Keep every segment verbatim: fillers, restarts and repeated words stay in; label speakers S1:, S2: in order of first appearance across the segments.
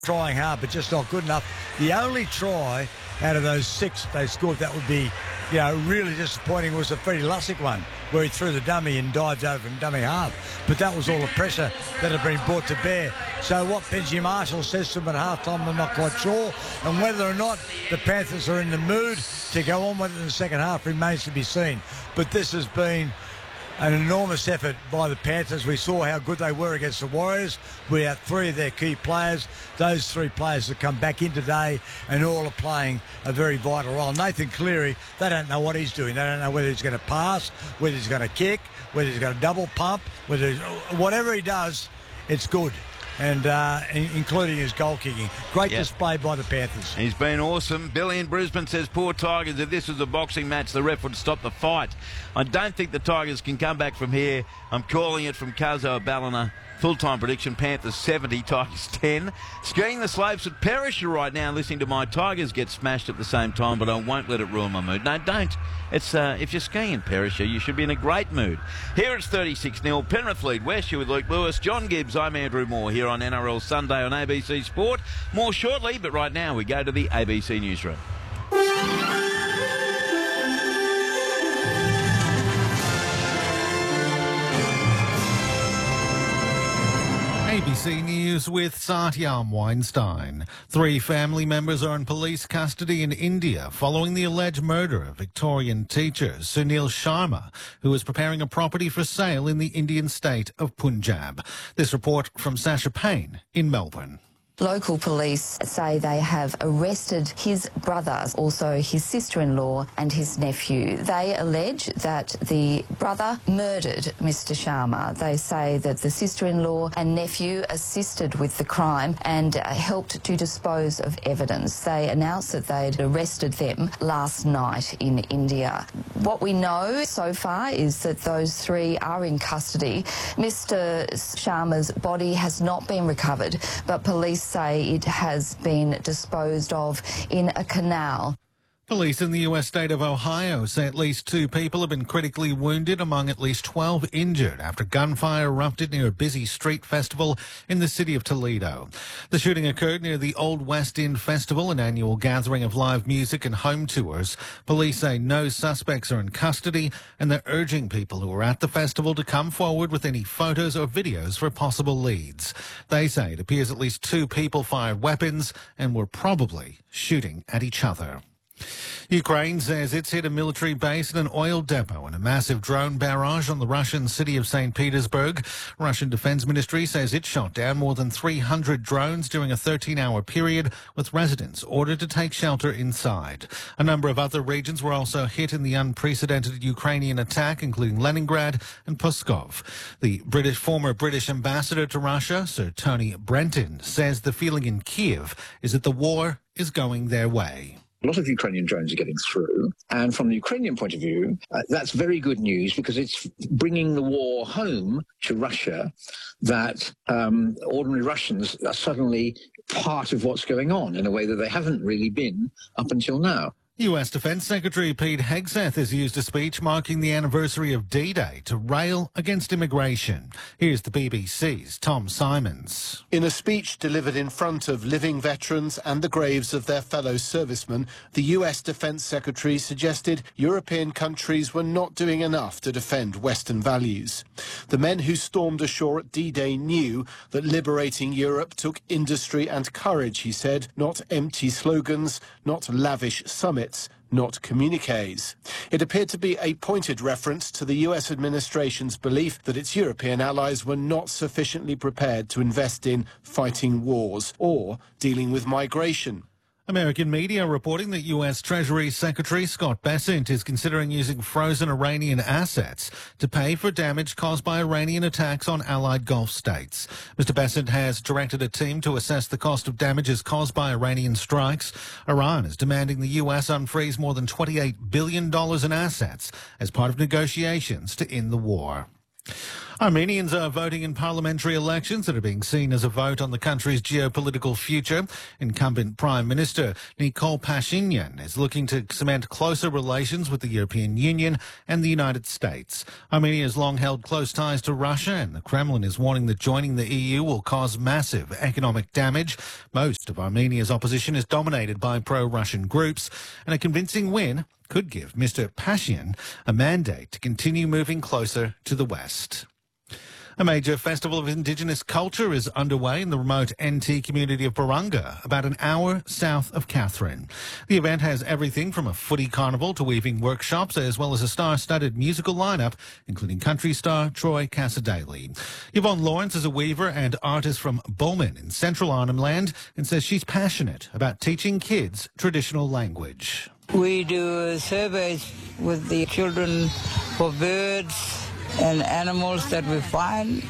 S1: trying hard, but just not good enough. The only try out of those six they scored that would be, you know, really disappointing was the Freddie Lussick one, where he threw the dummy and dived over from dummy half. But that was all the pressure that had been brought to bear. So what Benji Marshall says to him at half-time, I'm not quite sure. And whether or not the Panthers are in the mood to go on with it in the second half remains to be seen. But this has been an enormous effort by the Panthers. We saw how good they were against the Warriors. We had three of their key players. Those three players have come back in today and all are playing a very vital role. Nathan Cleary, they don't know what he's doing. They don't know whether he's going to pass, whether he's going to kick, whether he's going to double pump, whether whatever he does, it's good. And uh, including his goal kicking. Great yep. display by the Panthers.
S2: He's been awesome. Billy in Brisbane says, poor Tigers, if this was a boxing match, the ref would stop the fight. I don't think the Tigers can come back from here. I'm calling it from Kazo Ballina. Full-time prediction, Panthers seventy, Tigers ten. Skiing the slopes at Perisher right now, listening to my Tigers get smashed at the same time, but I won't let it ruin my mood. No, don't. It's uh, if you're skiing in Perisher, you should be in a great mood. Here it's thirty-six nil. Penrith lead West with Luke Lewis. John Gibbs, I'm Andrew Moore here on N R L Sunday on A B C Sport. More shortly, but right now we go to the A B C Newsroom.
S3: A B C News with Satyam Weinstein. Three family members are in police custody in India following the alleged murder of Victorian teacher Sunil Sharma, who was preparing a property for sale in the Indian state of Punjab. This report from Sasha Payne in Melbourne.
S4: Local police say they have arrested his brother, also his sister-in-law and his nephew. They allege that the brother murdered Mister Sharma. They say that the sister-in-law and nephew assisted with the crime and uh, helped to dispose of evidence. They announced that they'd arrested them last night in India. What we know so far is that those three are in custody. Mister Sharma's body has not been recovered, but police say it has been disposed of in a canal.
S3: Police in the U S state of Ohio say at least two people have been critically wounded, among at least twelve injured after gunfire erupted near a busy street festival in the city of Toledo. The shooting occurred near the Old West End Festival, an annual gathering of live music and home tours. Police say no suspects are in custody and they're urging people who are at the festival to come forward with any photos or videos for possible leads. They say it appears at least two people fired weapons and were probably shooting at each other. Ukraine says it's hit a military base and an oil depot and a massive drone barrage on the Russian city of Saint Petersburg. Russian Defense Ministry says it shot down more than three hundred drones during a thirteen-hour period, with residents ordered to take shelter inside. A number of other regions were also hit in the unprecedented Ukrainian attack, including Leningrad and Pskov. The British former British ambassador to Russia, Sir Tony Brenton, says the feeling in Kiev is that the war is going their way.
S5: A lot of Ukrainian drones are getting through. And from the Ukrainian point of view, uh, that's very good news because it's bringing the war home to Russia that um, ordinary Russians are suddenly part of what's going on in a way that they haven't really been up until now.
S3: U S Defense Secretary Pete Hegseth has used a speech marking the anniversary of D-Day to rail against immigration. Here's the B B C's Tom Simons.
S6: In a speech delivered in front of living veterans and the graves of their fellow servicemen, the U S Defense Secretary suggested European countries were not doing enough to defend Western values. The men who stormed ashore at D-Day knew that liberating Europe took industry and courage, he said, not empty slogans, not lavish summits, not communiques. It appeared to be a pointed reference to the U S administration's belief that its European allies were not sufficiently prepared to invest in fighting wars or dealing with migration.
S3: American media reporting that U S Treasury Secretary Scott Bessent is considering using frozen Iranian assets to pay for damage caused by Iranian attacks on allied Gulf states. Mister Bessent has directed a team to assess the cost of damages caused by Iranian strikes. Iran is demanding the U S unfreeze more than twenty-eight billion dollars in assets as part of negotiations to end the war. Armenians are voting in parliamentary elections that are being seen as a vote on the country's geopolitical future. Incumbent Prime Minister Nikol Pashinyan is looking to cement closer relations with the European Union and the United States. Armenia has long held close ties to Russia, and the Kremlin is warning that joining the E U will cause massive economic damage. Most of Armenia's opposition is dominated by pro-Russian groups, and a convincing win could give Mister Pashinyan a mandate to continue moving closer to the West. A major festival of Indigenous culture is underway in the remote N T community of Barunga, about an hour south of Katherine. The event has everything from a footy carnival to weaving workshops, as well as a star-studded musical lineup, including country star Troy Cassadaly. Yvonne Lawrence is a weaver and artist from Bowman in central Arnhem Land and says she's passionate about teaching kids traditional language.
S7: We do surveys with the children for birds and animals that we find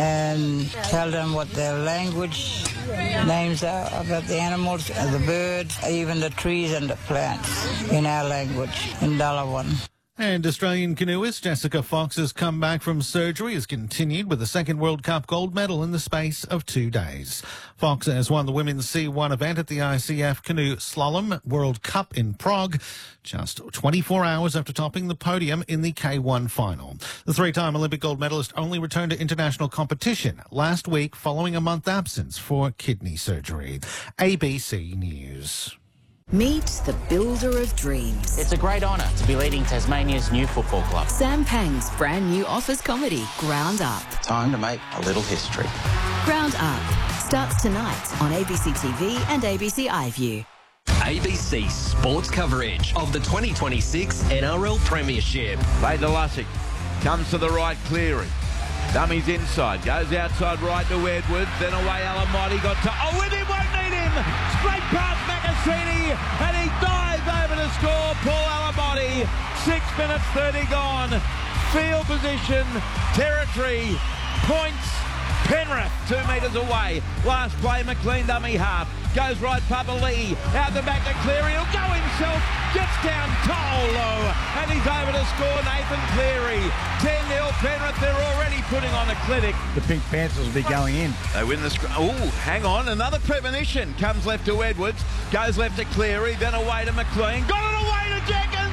S7: and tell them what their language names are about the animals, the birds, even the trees and the plants in our language, in Dalawan.
S3: And Australian canoeist Jessica Fox's comeback from surgery has continued with a second World Cup gold medal in the space of two days. Fox has won the women's C one event at the I C F Canoe Slalom World Cup in Prague, just twenty-four hours after topping the podium in the K one final. The three-time Olympic gold medalist only returned to international competition last week following a month absence for kidney surgery. A B C News.
S8: Meet the builder of dreams.
S9: It's a great honour to be leading Tasmania's new football club.
S8: Sam Pang's brand new office comedy, Ground Up.
S9: Time to make a little history.
S8: Ground Up starts tonight on A B C T V and A B C iView.
S10: A B C sports coverage of the twenty twenty-six N R L Premiership.
S2: Lade Lussick comes to the right, Cleary. Dummies inside, goes outside right to Edwards, then away Alamotti, got to, oh, with him, won't need him, straight past Macassini, and he dives over to score, Paul Alamotti, six minutes thirty gone, field position, territory, points, Penrith, two metres away, last play, McLean dummy half, goes right, Papa Lee, out the back to Cleary, he'll go himself, gets down Tolo, and he's over to score, Nathan Cleary, ten nil Penrith, they're already putting on a clinic.
S1: The Pink Panthers will be going in.
S2: They win the scrum. Oh, hang on, another premonition, comes left to Edwards, goes left to Cleary, then away to McLean, got it away to Jenkins,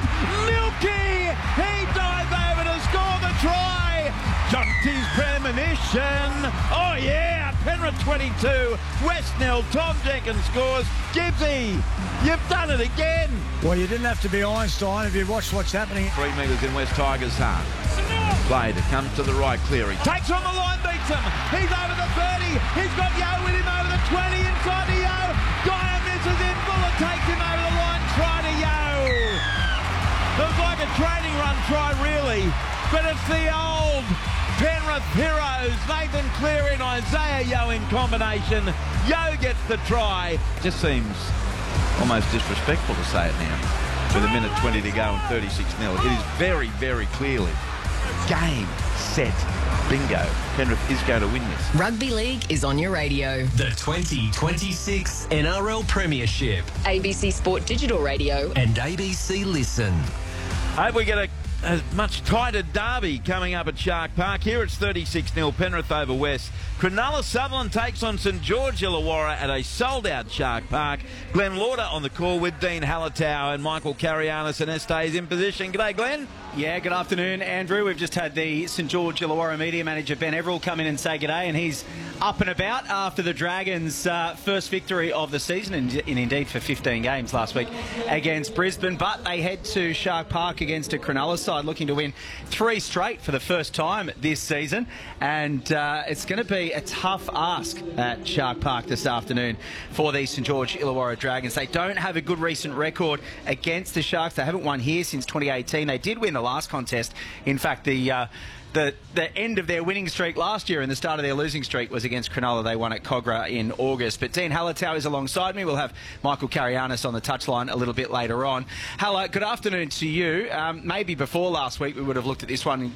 S2: Milky, he dives over to score the try. Jonty's premonition. Oh, yeah. Penrith twenty-two. West nil. Tom Jenkins scores. Gibbsy, you've done it again.
S1: Well, you didn't have to be Einstein if you watched what's happening.
S2: Three metres in West Tigers' half. Played. It comes to the right. Cleary takes on the line, beats him. He's over the thirty. He's got Yo with him over the twenty. Inside to Yo. Guy misses in. Buller takes him over the line. Try to Yo. It was like a training run try, really. But it's the old Penrith heroes, Nathan Cleary and Isaiah Yo in combination. Yo gets the try. Just seems almost disrespectful to say it now. With a minute twenty to go and thirty-six nil. It is very, very clearly game, set, bingo. Penrith is going to win this.
S8: Rugby League is on your radio.
S10: The twenty twenty-six N R L Premiership.
S8: A B C Sport Digital Radio.
S10: And A B C Listen.
S2: Hope we get a A much tighter derby coming up at Shark Park. Here it's thirty-six nil Penrith over West. Cronulla Sutherland takes on St George Illawarra at a sold-out Shark Park. Glenn Lauder on the call with Dean Hallertau and Michael Carianis and Estes in position. G'day, Glenn.
S11: Yeah, good afternoon, Andrew. We've just had the St George Illawarra media manager, Ben Everell, come in and say g'day, and he's up and about after the Dragons' uh, first victory of the season, and, and indeed for fifteen games last week against Brisbane. But they head to Shark Park against a Cronulla side looking to win three straight for the first time this season, and uh, it's going to be a tough ask at Shark Park this afternoon for the St George Illawarra Dragons. They don't have a good recent record against the Sharks. They haven't won here since twenty eighteen. They did win the last contest. In fact, the uh, the the end of their winning streak last year and the start of their losing streak was against Cronulla. They won at Cogra in August. But Dean Hallertau is alongside me. We'll have Michael Carianis on the touchline a little bit later on. Haller, good afternoon to you. Um, maybe before last week we would have looked at this one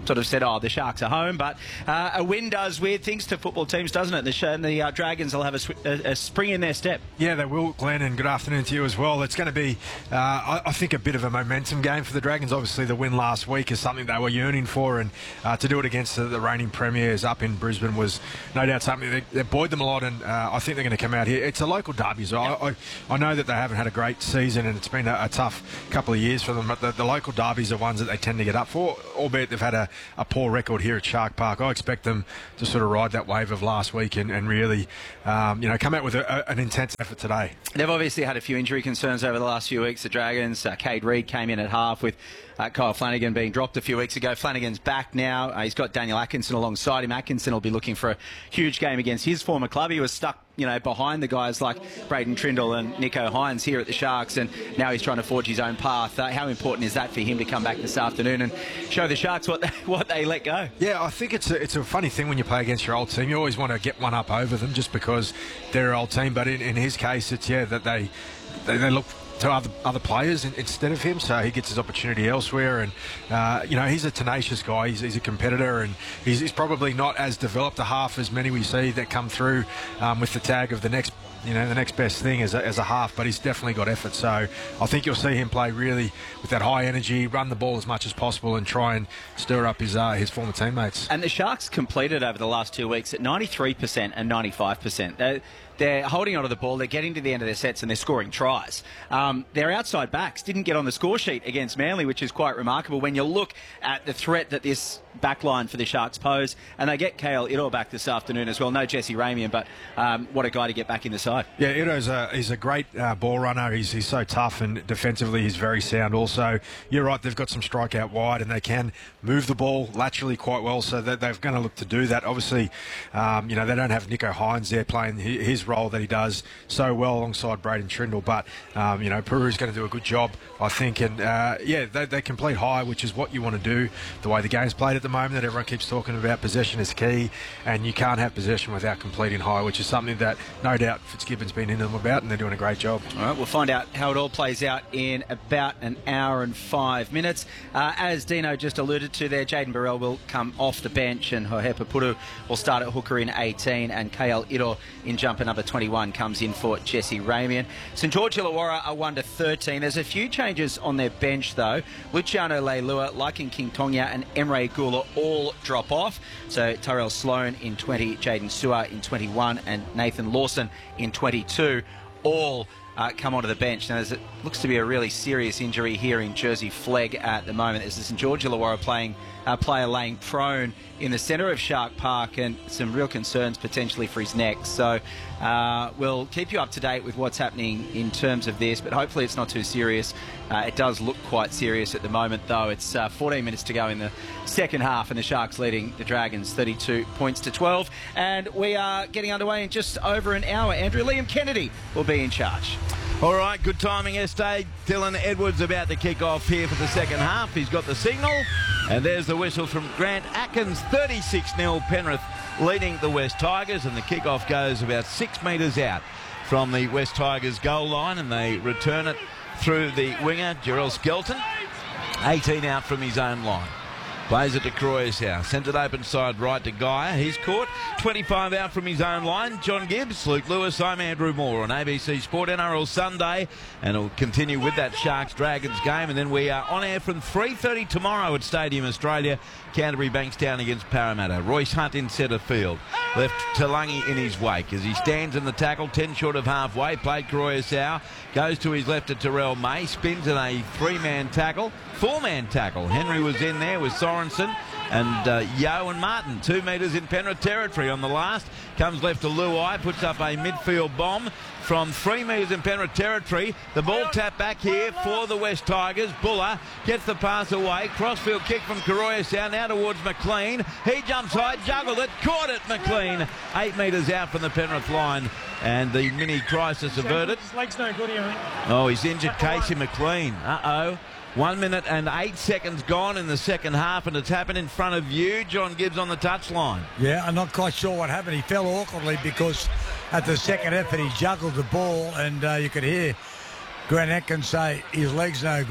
S11: sort of said, oh, the Sharks are home. But uh, a win does weird things to football teams, doesn't it? The, sh- the uh, Dragons will have a, sw- a, a spring in their step.
S12: Yeah, they will, Glenn, and good afternoon to you as well. It's going to be, uh, I, I think, a bit of a momentum game for the Dragons. Obviously, the win last week is something they were yearning for, and uh, to do it against the, the reigning premiers up in Brisbane was no doubt something that, that buoyed them a lot, and uh, I think they're going to come out here. It's a local derby, so yep. I, I, I know that they haven't had a great season, and it's been a, a tough couple of years for them, but the, the local derbies are ones that they tend to get up for, albeit they've had a, a poor record here at Shark Park. I expect them to sort of ride that wave of last week and, and really, um, you know, come out with a, a, an intense effort today.
S11: They've obviously had a few injury concerns over the last few weeks, the Dragons. Uh, Cade Reid came in at half with uh, Kyle Flanagan being dropped a few weeks ago. Flanagan's back now. Uh, he's got Daniel Atkinson alongside him. Atkinson will be looking for a huge game against his former club. He was stuck, you know, behind the guys like Braden Trindle and Nico Hines here at the Sharks, and now he's trying to forge his own path. Uh, how important is that for him to come back this afternoon and show the Sharks what they, what they let go?
S12: Yeah, I think it's a, it's a funny thing when you play against your old team. You always want to get one up over them just because they're your old team, but in, in his case, it's, yeah, that they, they, they look to other other players in, instead of him, so he gets his opportunity elsewhere. And uh, you know, he's a tenacious guy. He's, he's a competitor, and he's, he's probably not as developed a half as many we see that come through um, with the tag of the next, you know, the next best thing as a, as a half. But he's definitely got effort. So I think you'll see him play really with that high energy, run the ball as much as possible, and try and stir up his uh, his former teammates.
S11: And the Sharks completed over the last two weeks at ninety-three percent and ninety-five percent. They're, They're holding onto the ball. They're getting to the end of their sets and they're scoring tries. Um, their outside backs didn't get on the score sheet against Manly, which is quite remarkable when you look at the threat that this backline for the Sharks pose. And they get Kale Idor back this afternoon as well. No Jesse Ramian, but um, what a guy to get back in the side.
S12: Yeah, Idor's a, he's a great uh, ball runner. He's, he's so tough, and defensively he's very sound also. You're right, they've got some strike out wide and they can move the ball laterally quite well, so they're, they're going to look to do that. Obviously, um, you know, they don't have Nico Hines there playing his role that he does so well alongside Braden Trindle, but um, you know, Peru's going to do a good job, I think, and uh, yeah, they, they complete high, which is what you want to do. The way the game's played at the moment, that everyone keeps talking about, possession is key, and you can't have possession without completing high, which is something that no doubt Fitzgibbon's been in them about, and they're doing a great job.
S11: All right, we'll find out how it all plays out in about an hour and five minutes. Uh, as Dino just alluded to there, Jaden Burrell will come off the bench, and Hohepa Puru will start at hooker in eighteen, and Kale Idor in jumper number twenty-one comes in for Jesse Ramian. St George Illawarra are one to thirteen. There's a few changes on their bench though. Luciano Leilua, Laikin King Tonga and Emre Gula all drop off. So Tyrell Sloan in twenty, Jaden Su'a in twenty-one and Nathan Lawson in twenty-two all Uh, come onto the bench. Now, it looks to be a really serious injury here in Jersey Flegg at the moment. There's the St George Illawarra playing uh, player laying prone in the centre of Shark Park, and some real concerns potentially for his neck. So uh, we'll keep you up to date with what's happening in terms of this, but hopefully it's not too serious. Uh, it does look quite serious at the moment, though. It's uh, fourteen minutes to go in the second half, and the Sharks leading the Dragons thirty-two points to twelve. And we are getting underway in just over an hour. Andrew, Liam Kennedy will be in charge.
S2: All right, good timing, Estee. Dylan Edwards about to kick off here for the second half. He's got the signal, and there's the whistle from Grant Atkins. thirty-six nil Penrith leading the West Tigers, and the kick-off goes about six metres out from the West Tigers goal line, and they return it through the winger, Jarrell Skelton. eighteen out from his own line. Plays it to Croyes. Sent it open side right to Geyer. He's caught. twenty-five out from his own line. John Gibbs, Luke Lewis. I'm Andrew Moore on A B C Sport N R L Sunday. And we'll continue with that Sharks-Dragons game. And then we are on air from three thirty tomorrow at Stadium Australia. Canterbury Bankstown against Parramatta. Royce Hunt in centre field. Left Talangi in his wake as he stands in the tackle, ten short of halfway. Played Croyes. Goes to his left to Terrell May. Spins in a three-man tackle. Four-man tackle. Henry was in there with Sorensen and uh, Yo and Martin. Two metres in Penrith territory on the last. Comes left to Luai. Puts up a midfield bomb from three metres in Penrith territory. The ball tapped back here for the West Tigers. Buller gets the pass away. Crossfield kick from Croyes now towards McLean. He jumps high, juggled it, caught it, McLean. Eight metres out from the Penrith line. And the mini crisis averted.
S13: His leg's no good here.
S2: Oh, he's injured Casey McLean. Uh-oh. One minute and eight seconds gone in the second half, and it's happened in front of you. John Gibbs on the touchline.
S1: Yeah, I'm not quite sure what happened. He fell awkwardly because at the second effort he juggled the ball, and uh, you could hear Grant Atkins say his leg's no good.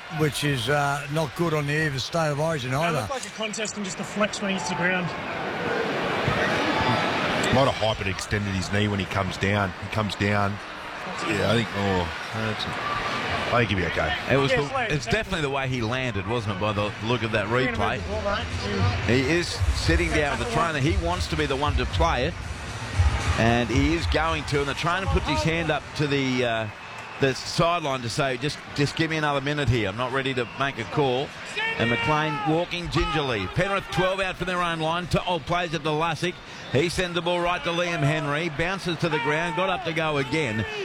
S1: which is uh, not good on the eve of State of Origin
S13: It
S1: either.
S13: looked like a contest and just a flex when he hits the ground.
S14: Might have hyper extended his knee when he comes down. He comes down. Yeah, I think. Oh, that's. I think he'll be okay.
S2: It was.
S13: Yeah,
S2: the,
S13: slow,
S2: it's
S13: exactly.
S2: definitely the way he landed, wasn't it? By the look of that
S13: You're gonna
S2: replay,
S13: move the ball, mate.
S2: he is sitting down with the trainer. He wants to be the one to play it, and he is going to. And the trainer puts his hand up to the uh, the sideline to say, "Just, just give me another minute here. I'm not ready to make a call." And McLean walking gingerly. Penrith twelve out from their own line. To, oh, plays it to Lussick. He sends the ball right to Liam Henry. Bounces to the ground. Got up to go again.